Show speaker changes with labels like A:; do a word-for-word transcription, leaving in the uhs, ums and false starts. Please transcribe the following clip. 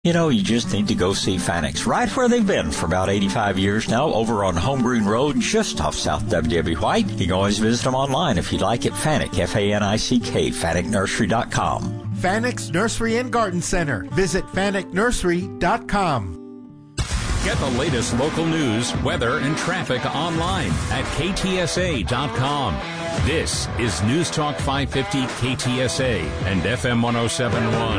A: You know, you just need to go see Fanex, right where they've been for about eighty-five years now, over on Homegrown Road, just off South W W White. You can always visit them online if you'd like at Fanek, F A N I C K, fanek nursery dot com.
B: Fanex Nursery and Garden Center. Visit fanek nursery dot com.
C: Get the latest local news, weather, and traffic online at K T S A dot com. This is News Talk five fifty K T S A and F M one oh seven point one.